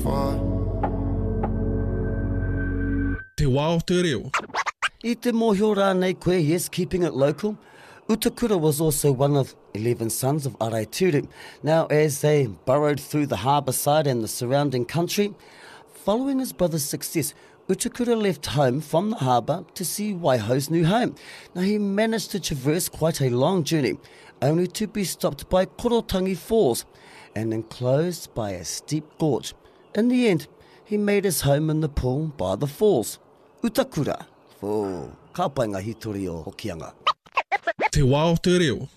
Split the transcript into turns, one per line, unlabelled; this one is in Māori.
far.
Te wā o te reo.
I te mōhio rānei koe, yes, keeping it local. Utakura was also one of 11 sons of Araituru. Now, as they burrowed through the harbour side and the surrounding country, following his brother's success, Utakura left home from the harbour to see Waiho's new home. Now, he managed to traverse quite a long journey, only to be stopped by Korotangi Falls and enclosed by a steep gorge. In the end, he made his home in the pool by the falls. Utakura, ka pai ngā hitori o Hokianga.
Te wā o te reo.